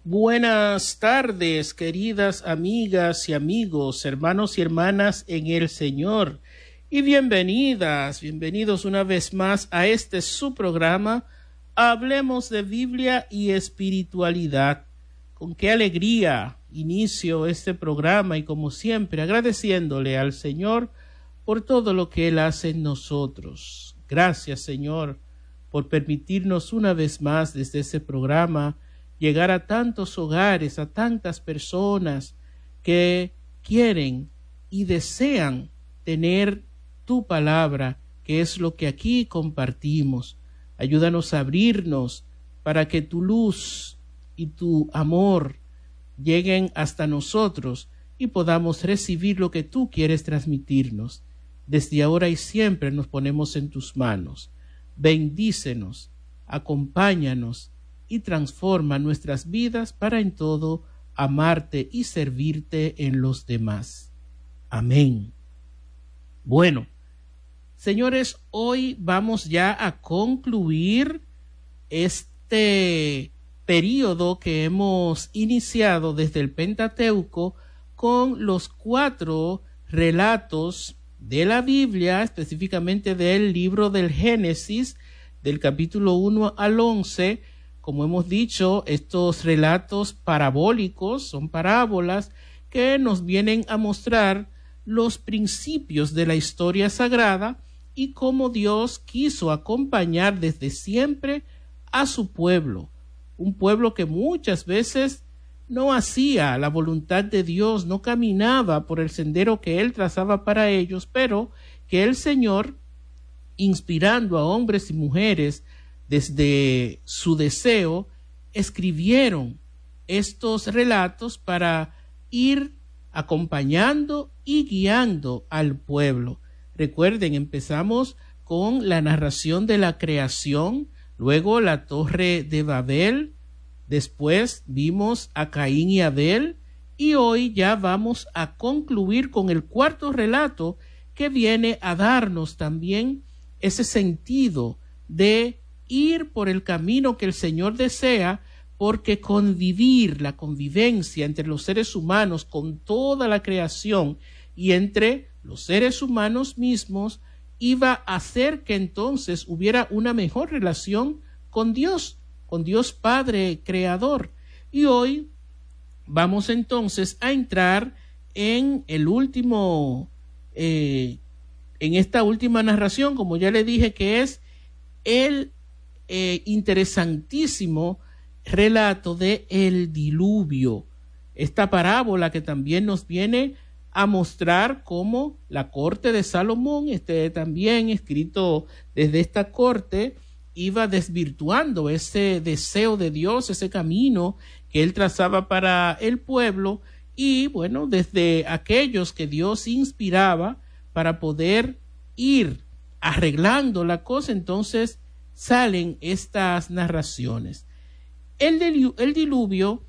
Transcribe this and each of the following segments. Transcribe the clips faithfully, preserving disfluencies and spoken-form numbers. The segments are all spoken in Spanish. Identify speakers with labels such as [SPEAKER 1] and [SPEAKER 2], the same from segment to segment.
[SPEAKER 1] Buenas tardes, queridas amigas y amigos, hermanos y hermanas en el Señor, y bienvenidas, bienvenidos una vez más a este su programa, Hablemos de Biblia y Espiritualidad. Con qué alegría inicio este programa y como siempre agradeciéndole al Señor por todo lo que Él hace en nosotros. Gracias, Señor, por permitirnos una vez más desde este programa llegar a tantos hogares, a tantas personas que quieren y desean tener tu palabra, que es lo que aquí compartimos. Ayúdanos a abrirnos para que tu luz y tu amor lleguen hasta nosotros y podamos recibir lo que tú quieres transmitirnos. Desde ahora y siempre nos ponemos en tus manos. Bendícenos, acompáñanos y transforma nuestras vidas para en todo amarte y servirte en los demás. Amén. Bueno, señores, hoy vamos ya a concluir este periodo que hemos iniciado desde el Pentateuco con los cuatro relatos de la Biblia, específicamente del libro del Génesis, del capítulo uno al once. Como hemos dicho, estos relatos parabólicos son parábolas que nos vienen a mostrar los principios de la historia sagrada y cómo Dios quiso acompañar desde siempre a su pueblo, un pueblo que muchas veces no hacía la voluntad de Dios, no caminaba por el sendero que Él trazaba para ellos, pero que el Señor, inspirando a hombres y mujeres desde su deseo, escribieron estos relatos para ir acompañando y guiando al pueblo. Recuerden, empezamos con la narración de la creación, luego la Torre de Babel, después vimos a Caín y Abel, y hoy ya vamos a concluir con el cuarto relato que viene a darnos también ese sentido de ir por el camino que el Señor desea, porque convivir, la convivencia entre los seres humanos con toda la creación y entre los seres humanos mismos iba a hacer que entonces hubiera una mejor relación con Dios, con Dios Padre Creador. Y hoy vamos entonces a entrar en el último, eh, en esta última narración, como ya le dije, que es el Eh, interesantísimo relato de el diluvio, esta parábola que también nos viene a mostrar cómo la corte de Salomón, este también escrito desde esta corte, iba desvirtuando ese deseo de Dios, ese camino que él trazaba para el pueblo, y bueno, desde aquellos que Dios inspiraba para poder ir arreglando la cosa, entonces salen estas narraciones. El, dilu- el diluvio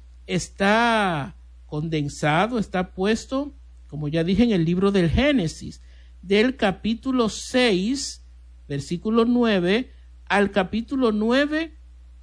[SPEAKER 1] está condensado, está puesto, como ya dije, en el libro del Génesis, del capítulo seis, versículo nueve, al capítulo nueve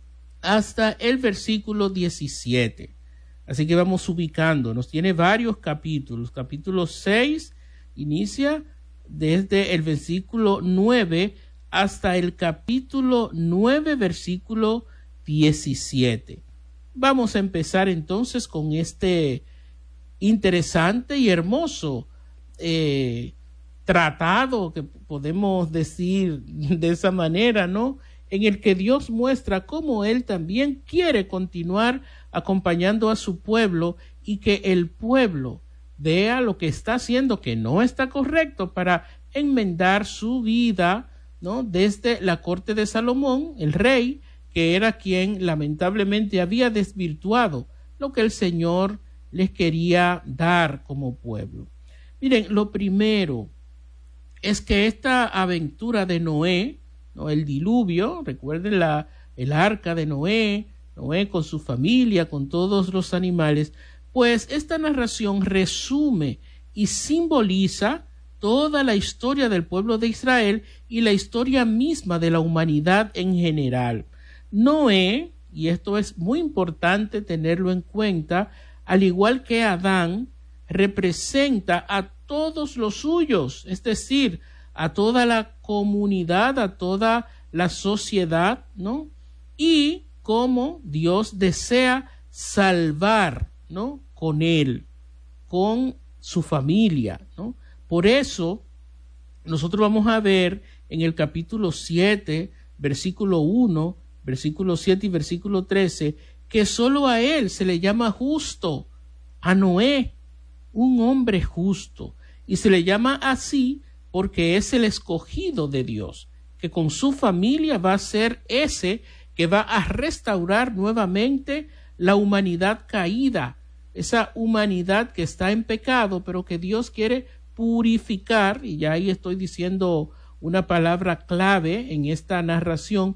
[SPEAKER 1] hasta el versículo diecisiete. Así que vamos ubicándonos. Tiene varios capítulos. Capítulo seis inicia desde el versículo nueve hasta el capítulo nueve, versículo diecisiete. Vamos a empezar entonces con este interesante y hermoso eh, tratado, que podemos decir de esa manera, ¿no? En el que Dios muestra cómo Él también quiere continuar acompañando a su pueblo y que el pueblo vea lo que está haciendo que no está correcto para enmendar su vida, ¿no? Desde la corte de Salomón, el rey, que era quien lamentablemente había desvirtuado lo que el Señor les quería dar como pueblo. Miren, lo primero es que esta aventura de Noé, ¿no? El diluvio, recuerden la, el arca de Noé, Noé con su familia, con todos los animales, pues esta narración resume y simboliza toda la historia del pueblo de Israel y la historia misma de la humanidad en general. Noé y esto es muy importante tenerlo en cuenta, al igual que Adán, representa a todos los suyos, es decir, a toda la comunidad, a toda la sociedad, ¿no? Y cómo Dios desea salvar, ¿no? Con él, con su familia, ¿no? Por eso, nosotros vamos a ver en el capítulo siete, versículo uno, versículo siete y versículo trece, que solo a él se le llama justo, a Noé, un hombre justo, y se le llama así porque es el escogido de Dios, que con su familia va a ser ese que va a restaurar nuevamente la humanidad caída, esa humanidad que está en pecado, pero que Dios quiere purificar, y ya ahí estoy diciendo una palabra clave en esta narración,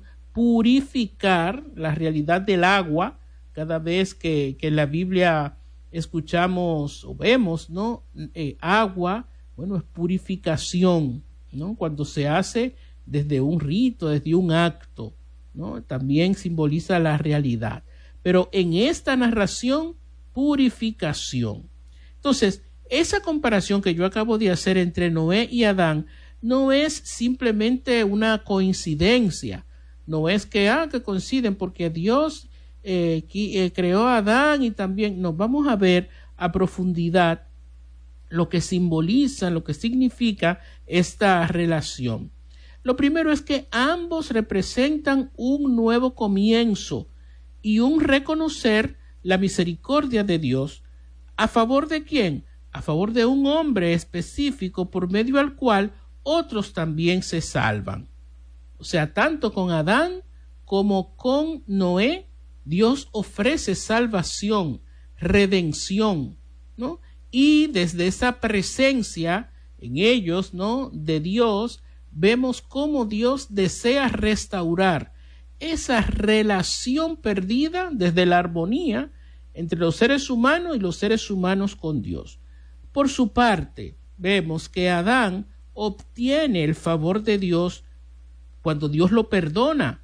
[SPEAKER 1] purificar la realidad del agua. Cada vez que, que en la Biblia escuchamos o vemos, ¿no? Eh, agua, bueno, es purificación, ¿no? Cuando se hace desde un rito, desde un acto, ¿no? También simboliza la realidad. Pero en esta narración, purificación. Entonces, esa comparación que yo acabo de hacer entre Noé y Adán no es simplemente una coincidencia, no es que, ah, que coinciden porque Dios eh, eh, creó a Adán y también nos vamos a ver a profundidad lo que simboliza, lo que significa esta relación. Lo primero es que ambos representan un nuevo comienzo y un reconocer la misericordia de Dios. ¿A favor de quién? A favor de un hombre específico por medio al cual otros también se salvan. O sea, tanto con Adán como con Noé, Dios ofrece salvación, redención, ¿no? Y desde esa presencia en ellos, ¿no? De Dios, vemos cómo Dios desea restaurar esa relación perdida desde la armonía entre los seres humanos y los seres humanos con Dios. Por su parte, vemos que Adán obtiene el favor de Dios cuando Dios lo perdona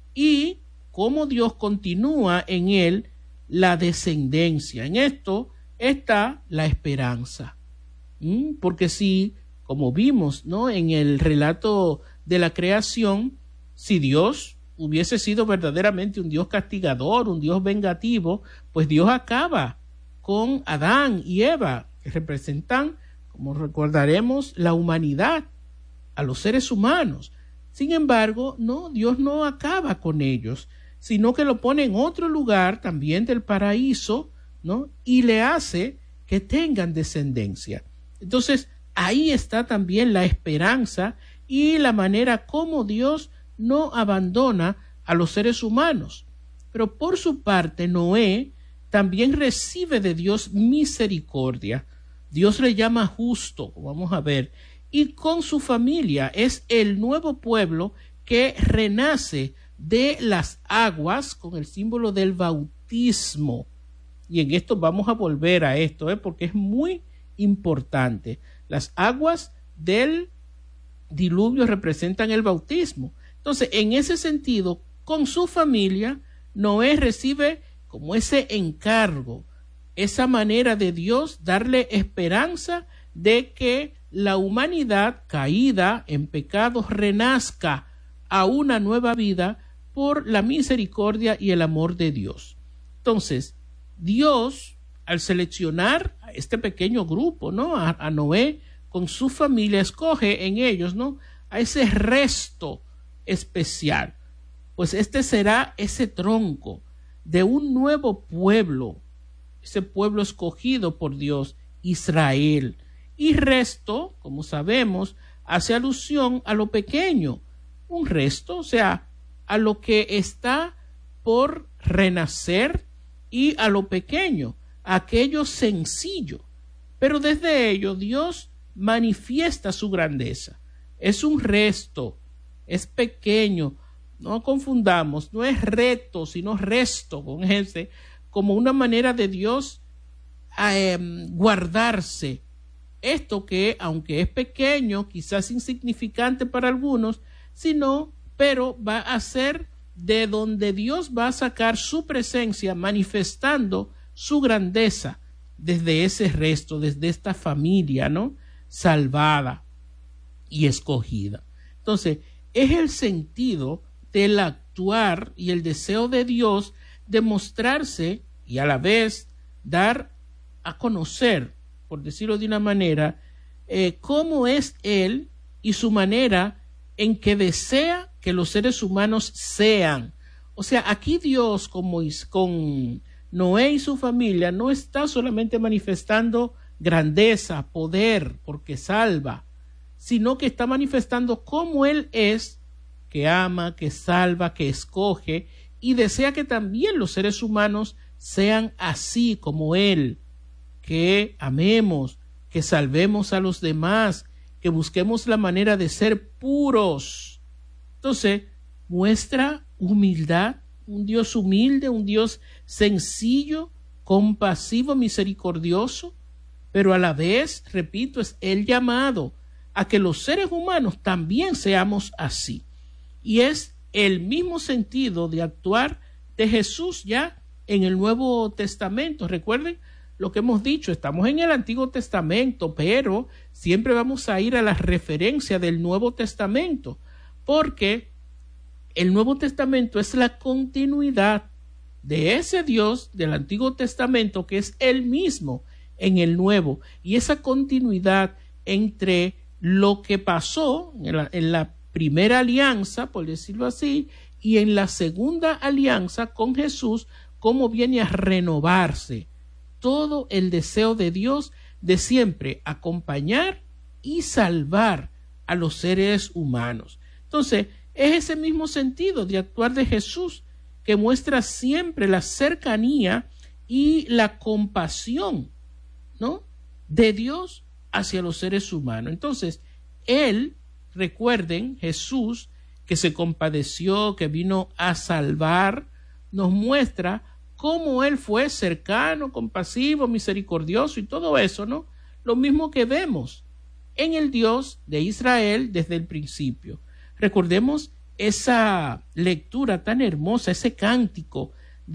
[SPEAKER 1] y cómo Dios continúa en él la descendencia. En esto está la esperanza. ¿Mm? Porque si, como vimos, ¿no? En el relato de la creación, si Dios hubiese sido verdaderamente un Dios castigador, un Dios vengativo, pues Dios acaba con Adán y Eva, que representan, como recordaremos, la humanidad, a los seres humanos. Sin embargo, no, Dios no acaba con ellos, sino que lo pone en otro lugar también del paraíso, ¿no? Y le hace que tengan descendencia. Entonces, ahí está también la esperanza y la manera como Dios no abandona a los seres humanos. Pero por su parte, Noé también recibe de Dios misericordia. Dios le llama justo, como vamos a ver, y con su familia es el nuevo pueblo que renace de las aguas con el símbolo del bautismo. Y en esto vamos a volver a esto, ¿eh? Porque es muy importante. Las aguas del diluvio representan el bautismo. Entonces, en ese sentido, con su familia, Noé recibe como ese encargo, esa manera de Dios darle esperanza de que la humanidad caída en pecados renazca a una nueva vida por la misericordia y el amor de Dios. Entonces, Dios, al seleccionar a este pequeño grupo, ¿no? A, a Noé con su familia, escoge en ellos, ¿no? A ese resto especial. Pues este será ese tronco de un nuevo pueblo, ese pueblo escogido por Dios, Israel. Y resto, como sabemos, hace alusión a lo pequeño, un resto, o sea, a lo que está por renacer y a lo pequeño, a aquello sencillo. Pero desde ello Dios manifiesta su grandeza. Es un resto, es pequeño, no confundamos, no es reto, sino resto con ese, como una manera de Dios eh, guardarse. Esto que, aunque es pequeño, quizás insignificante para algunos, sino, pero va a ser de donde Dios va a sacar su presencia manifestando su grandeza desde ese resto, desde esta familia, ¿no? Salvada y escogida. Entonces, es el sentido del actuar y el deseo de Dios de mostrarse y a la vez dar a conocer, por decirlo de una manera, eh, cómo es Él y su manera en que desea que los seres humanos sean. O sea, aquí Dios, como con Noé y su familia, no está solamente manifestando grandeza, poder, porque salva, sino que está manifestando cómo Él es, que ama, que salva, que escoge, y desea que también los seres humanos sean así como Él, que amemos, que salvemos a los demás, que busquemos la manera de ser puros. Entonces, muestra humildad, un Dios humilde, un Dios sencillo, compasivo, misericordioso, pero a la vez, repito, es el llamado a que los seres humanos también seamos así. Y es el mismo sentido de actuar de Jesús ya en el Nuevo Testamento. Recuerden lo que hemos dicho, estamos en el Antiguo Testamento, pero siempre vamos a ir a la referencia del Nuevo Testamento, porque el Nuevo Testamento es la continuidad de ese Dios del Antiguo Testamento que es el mismo en el Nuevo, y esa continuidad entre lo que pasó en la, en la primera alianza, por decirlo así, y en la segunda alianza con Jesús, cómo viene a renovarse todo el deseo de Dios de siempre acompañar y salvar a los seres humanos. Entonces, es ese mismo sentido de actuar de Jesús que muestra siempre la cercanía y la compasión, ¿no?, de Dios hacia los seres humanos. Entonces, Él, recuerden, Jesús, que se compadeció, que vino a salvar, nos muestra cómo Él fue cercano, compasivo, misericordioso y todo eso, ¿no? Lo mismo que vemos en el Dios de Israel desde el principio. Recordemos esa lectura tan hermosa, ese cántico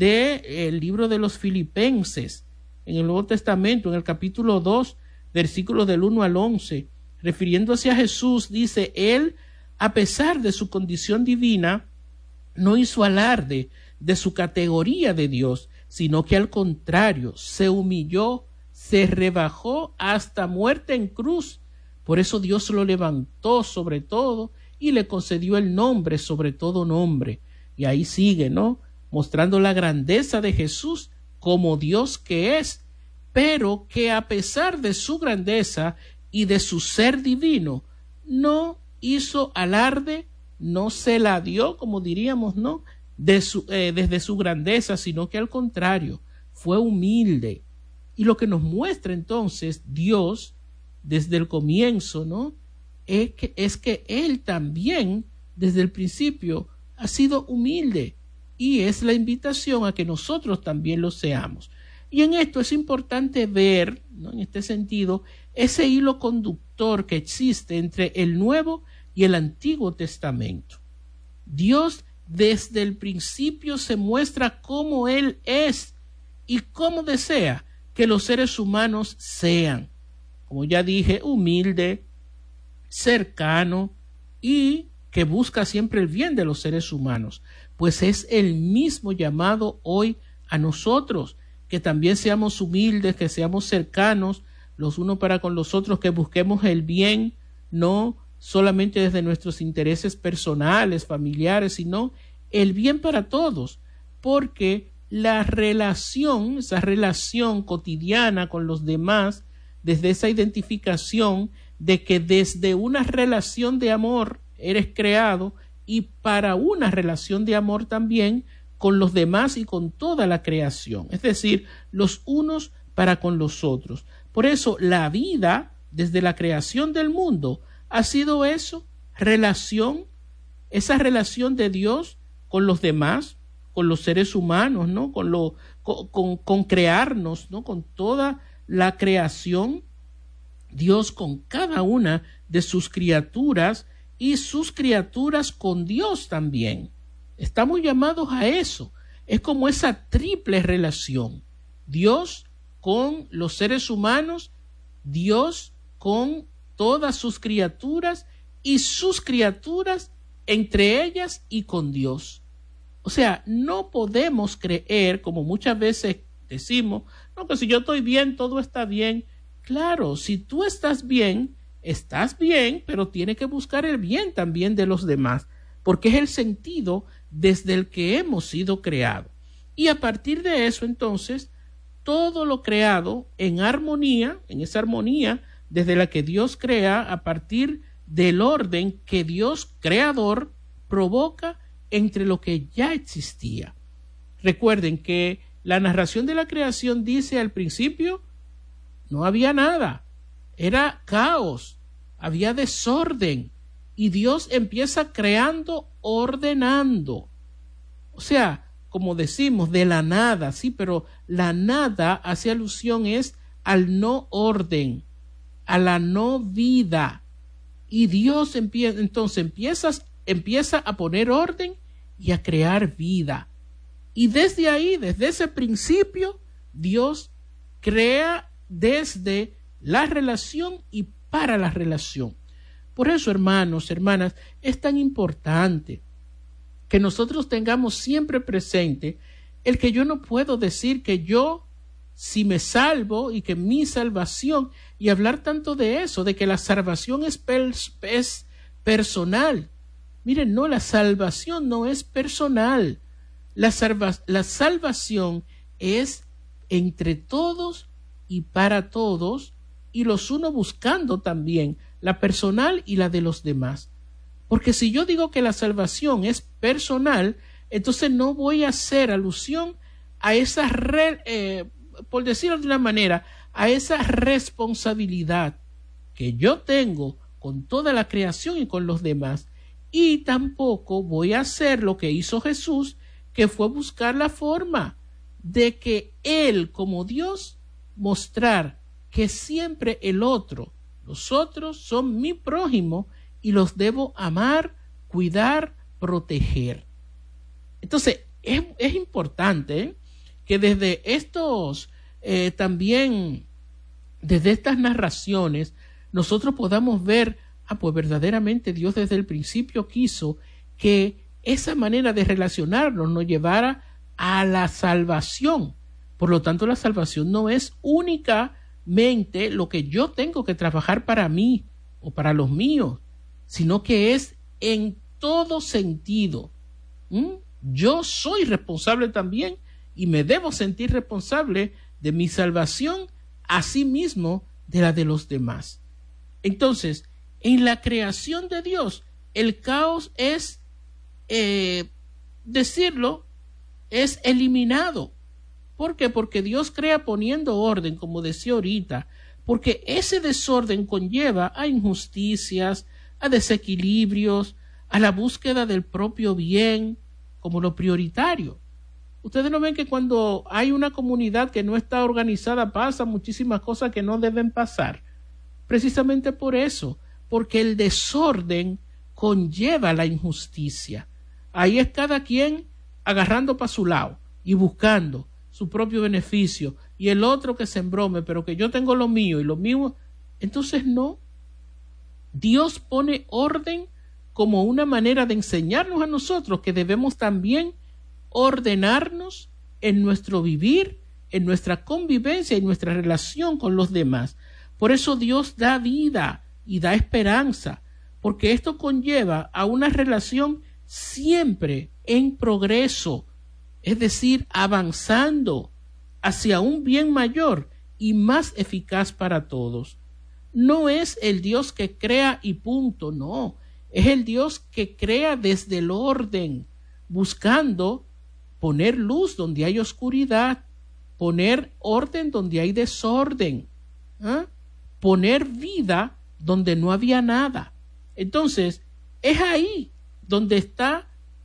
[SPEAKER 1] del libro de los Filipenses en el Nuevo Testamento, en el capítulo dos, versículos del uno al once, refiriéndose a Jesús, dice: Él, a pesar de su condición divina, no hizo alarde de su categoría de Dios, sino que al contrario, se humilló, se rebajó hasta muerte en cruz. Por eso Dios lo levantó sobre todo y le concedió el nombre sobre todo nombre. Y ahí sigue, ¿no?, mostrando la grandeza de Jesús como Dios que es, pero que a pesar de su grandeza y de su ser divino, no hizo alarde, no se la dio, como diríamos, ¿no?, de su, eh, desde su grandeza, sino que al contrario, fue humilde. Y lo que nos muestra entonces Dios desde el comienzo, ¿no?, es que, es que Él también desde el principio ha sido humilde, y es la invitación a que nosotros también lo seamos. Y en esto es importante ver, ¿no?, en este sentido, ese hilo conductor que existe entre el Nuevo y el Antiguo Testamento. Dios desde el principio se muestra cómo Él es y cómo desea que los seres humanos sean. Como ya dije, humilde, cercano y que busca siempre el bien de los seres humanos. Pues es el mismo llamado hoy a nosotros, que también seamos humildes, que seamos cercanos los unos para con los otros, que busquemos el bien, no solamente desde nuestros intereses personales, familiares, sino el bien para todos, porque la relación, esa relación cotidiana con los demás, desde esa identificación de que desde una relación de amor eres creado y para una relación de amor también con los demás y con toda la creación, es decir, los unos para con los otros. Por eso la vida desde la creación del mundo ha sido eso, relación, esa relación de Dios con los demás, con los seres humanos, ¿no?, con, lo, con, con, con crearnos, ¿no?, con toda la creación, Dios con cada una de sus criaturas y sus criaturas con Dios también. Estamos llamados a eso. Es como esa triple relación. Dios con los seres humanos, Dios con todas sus criaturas y sus criaturas entre ellas y con Dios. O sea, no podemos creer, como muchas veces decimos, no, que si yo estoy bien, todo está bien. Claro, si tú estás bien, estás bien, pero tienes que buscar el bien también de los demás, porque es el sentido desde el que hemos sido creados. Y a partir de eso, entonces, todo lo creado en armonía, en esa armonía desde la que Dios crea, a partir del orden que Dios creador provoca entre lo que ya existía. Recuerden que la narración de la creación dice al principio, no había nada, era caos, había desorden, y Dios empieza creando, ordenando. O sea, como decimos, de la nada, sí, pero la nada hace alusión es al no orden, a la no vida. Y Dios empieza, entonces empieza, empieza a poner orden y a crear vida. Y desde ahí, desde ese principio, Dios crea desde la relación y para la relación. Por eso, hermanos, hermanas, es tan importante que nosotros tengamos siempre presente el que yo no puedo decir que yo, si me salvo y que mi salvación, y hablar tanto de eso, de que la salvación es, pers- es personal. Miren, no, la salvación no es personal. La, salva- la salvación es entre todos y para todos, y los unos buscando también la personal y la de los demás. Porque si yo digo que la salvación es personal, entonces no voy a hacer alusión a esa, re, eh, por decirlo de una manera, a esa responsabilidad que yo tengo con toda la creación y con los demás. Y tampoco voy a hacer lo que hizo Jesús, que fue buscar la forma de que Él, como Dios, mostrar que siempre el otro, los otros son mi prójimo, y los debo amar, cuidar, proteger. Entonces, es, es importante ¿eh? que desde estos, eh, también, desde estas narraciones, nosotros podamos ver, ah, pues verdaderamente Dios desde el principio quiso que esa manera de relacionarnos nos llevara a la salvación. Por lo tanto, la salvación no es únicamente lo que yo tengo que trabajar para mí o para los míos, sino que es en todo sentido. ¿Mm? Yo soy responsable también y me debo sentir responsable de mi salvación, asimismo de la de los demás. Entonces, en la creación de Dios, el caos es, eh, decirlo, es eliminado. ¿Por qué? Porque Dios crea poniendo orden, como decía ahorita, porque ese desorden conlleva a injusticias, a desequilibrios, a la búsqueda del propio bien como lo prioritario. Ustedes no ven que cuando hay una comunidad que no está organizada pasan muchísimas cosas que no deben pasar. Precisamente por eso, porque el desorden conlleva la injusticia. Ahí es cada quien agarrando para su lado y buscando su propio beneficio, y el otro que se embrome, pero que yo tengo lo mío y lo mío. Entonces no. Dios pone orden como una manera de enseñarnos a nosotros que debemos también ordenarnos en nuestro vivir, en nuestra convivencia y nuestra relación con los demás. Por eso Dios da vida y da esperanza, porque esto conlleva a una relación siempre en progreso, es decir, avanzando hacia un bien mayor y más eficaz para todos. No es el Dios que crea y punto, no. Es el Dios que crea desde el orden, buscando poner luz donde hay oscuridad, poner orden donde hay desorden, ¿eh? Poner vida donde no había nada. Entonces, es ahí donde está,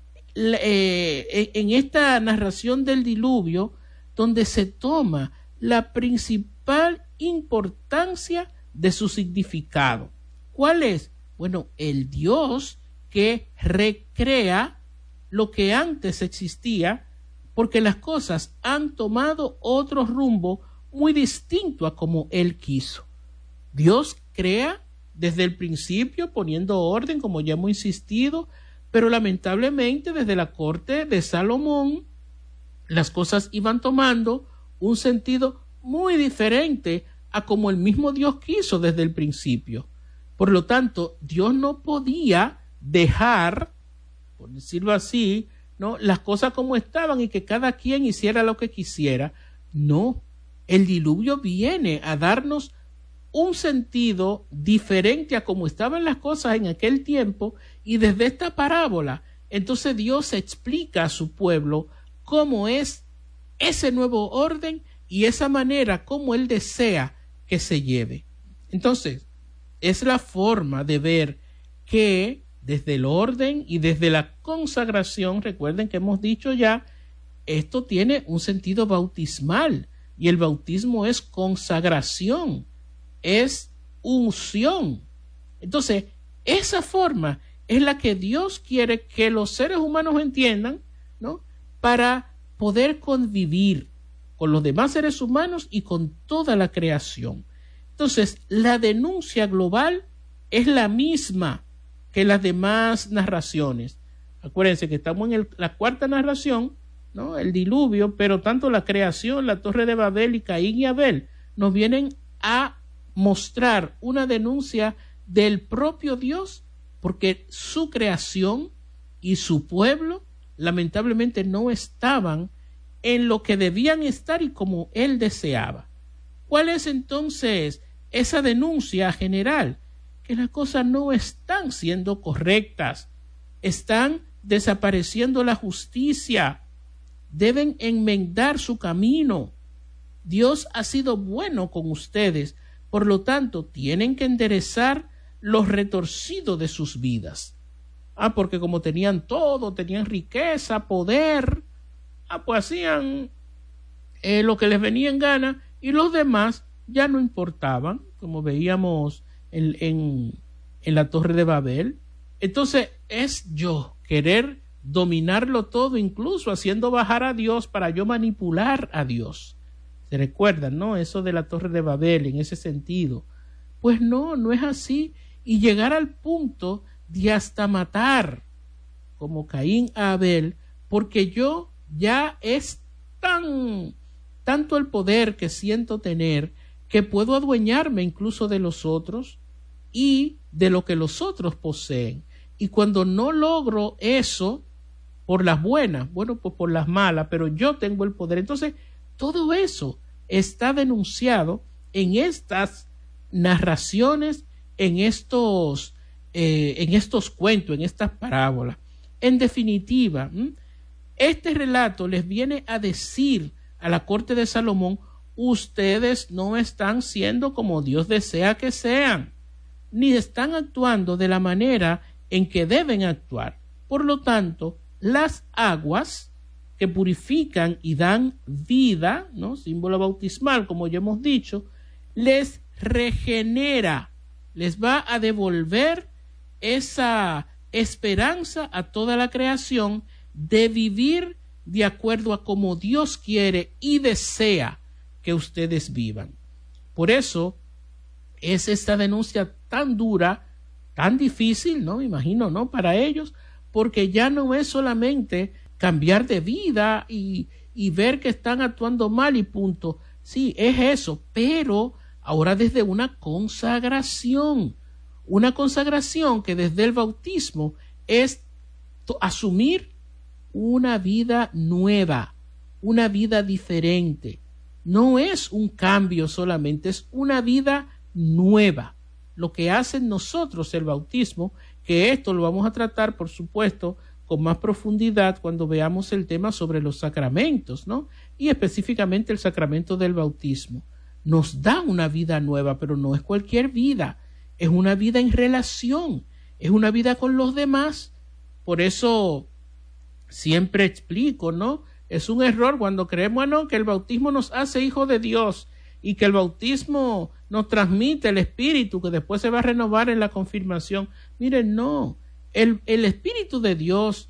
[SPEAKER 1] eh, en esta narración del diluvio, donde se toma la principal importancia de su significado. ¿Cuál es? Bueno, el Dios que recrea lo que antes existía, porque las cosas han tomado otro rumbo muy distinto a como Él quiso. Dios crea desde el principio poniendo orden, como ya hemos insistido, pero lamentablemente desde la corte de Salomón las cosas iban tomando un sentido muy diferente a como el mismo Dios quiso desde el principio. Por lo tanto, Dios no podía dejar, por decirlo así, ¿no?, las cosas como estaban y que cada quien hiciera lo que quisiera. No, el diluvio viene a darnos un sentido diferente a como estaban las cosas en aquel tiempo, y desde esta parábola, entonces Dios explica a su pueblo cómo es ese nuevo orden y esa manera como Él desea que se lleve. Entonces, es la forma de ver que desde el orden y desde la consagración, recuerden que hemos dicho ya, esto tiene un sentido bautismal, y el bautismo es consagración, es unción. Entonces, esa forma es la que Dios quiere que los seres humanos entiendan, ¿no?, para poder convivir con los demás seres humanos y con toda la creación. Entonces, la denuncia global es la misma que las demás narraciones. Acuérdense que estamos en el, la cuarta narración, ¿no?, el diluvio, pero tanto la creación, la Torre de Babel y Caín y Abel nos vienen a mostrar una denuncia del propio Dios, porque su creación y su pueblo lamentablemente no estaban en lo que debían estar y como Él deseaba. ¿Cuál es entonces esa denuncia general? Que las cosas no están siendo correctas, están desapareciendo la justicia, deben enmendar su camino. Dios ha sido bueno con ustedes, por lo tanto tienen que enderezar los retorcidos de sus vidas. Ah, porque como tenían todo, tenían riqueza, poder, ah, pues hacían eh, lo que les venía en gana, y los demás ya no importaban, como veíamos en, en, en la Torre de Babel. Entonces es yo querer dominarlo todo, incluso haciendo bajar a Dios para yo manipular a Dios. ¿Se recuerdan, no? Eso de la Torre de Babel en ese sentido. Pues no, no es así. Y llegar al punto de hasta matar, como Caín a Abel, porque yo ya es tan, tanto el poder que siento tener, que puedo adueñarme incluso de los otros y de lo que los otros poseen. Y cuando no logro eso, por las buenas, bueno, pues por las malas, pero yo tengo el poder. Entonces, todo eso está denunciado en estas narraciones, en estos, eh, en estos cuentos, en estas parábolas. En definitiva, ¿m? este relato les viene a decir a la corte de Salomón: ustedes no están siendo como Dios desea que sean, ni están actuando de la manera en que deben actuar. Por lo tanto, las aguas que purifican y dan vida, ¿no?, símbolo bautismal, como ya hemos dicho, les regenera, les va a devolver esa esperanza a toda la creación de vivir de acuerdo a como Dios quiere y desea que ustedes vivan. Por eso es esta denuncia tan dura, tan difícil, ¿no? Me imagino, ¿no?, para ellos, porque ya no es solamente cambiar de vida y, y ver que están actuando mal y punto. Sí, es eso, pero ahora desde una consagración, una consagración que desde el bautismo es asumir una vida nueva, una vida diferente. No es un cambio solamente, es una vida nueva. Lo que hace en nosotros el bautismo, que esto lo vamos a tratar, por supuesto, con más profundidad cuando veamos el tema sobre los sacramentos, ¿no? Y específicamente el sacramento del bautismo. Nos da una vida nueva, pero no es cualquier vida. Es una vida en relación, es una vida con los demás. Por eso siempre explico, ¿no? Es un error cuando creemos, ¿no?, que el bautismo nos hace hijos de Dios y que el bautismo nos transmite el Espíritu que después se va a renovar en la confirmación. Miren, no, el, el Espíritu de Dios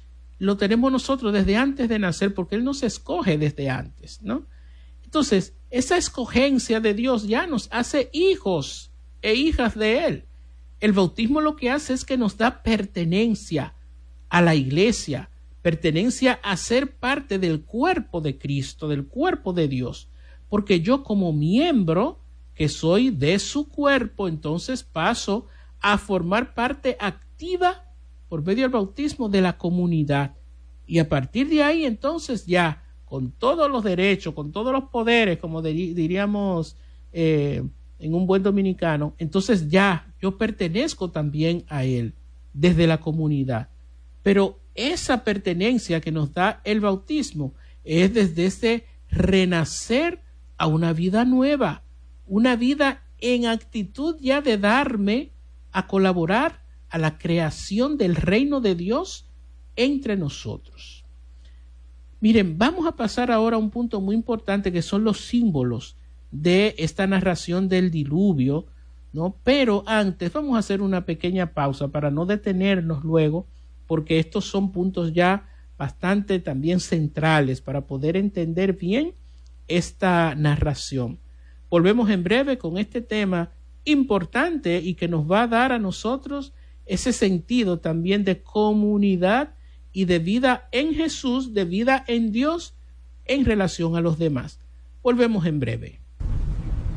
[SPEAKER 1] lo tenemos nosotros desde antes de nacer, porque Él nos escoge desde antes, ¿no? Entonces, esa escogencia de Dios ya nos hace hijos e hijas de Él. El bautismo lo que hace es que nos da pertenencia a la iglesia, pertenencia a ser parte del cuerpo de Cristo, del cuerpo de Dios, porque yo como miembro que soy de su cuerpo, entonces paso a formar parte activa por medio del bautismo de la comunidad. Y a partir de ahí, entonces ya, con todos los derechos, con todos los poderes, como diríamos eh, en un buen dominicano, entonces ya yo pertenezco también a Él, desde la comunidad. Pero esa pertenencia que nos da el bautismo es desde ese renacer a una vida nueva, una vida en actitud ya de darme a colaborar a la creación del reino de Dios entre nosotros. Miren, vamos a pasar ahora a un punto muy importante que son los símbolos de esta narración del diluvio, ¿no? Pero antes vamos a hacer una pequeña pausa para no detenernos luego, porque estos son puntos ya bastante también centrales para poder entender bien esta narración. Volvemos en breve con este tema importante y que nos va a dar a nosotros ese sentido también de comunidad y de vida en Jesús, de vida en Dios en relación a los demás. Volvemos en breve.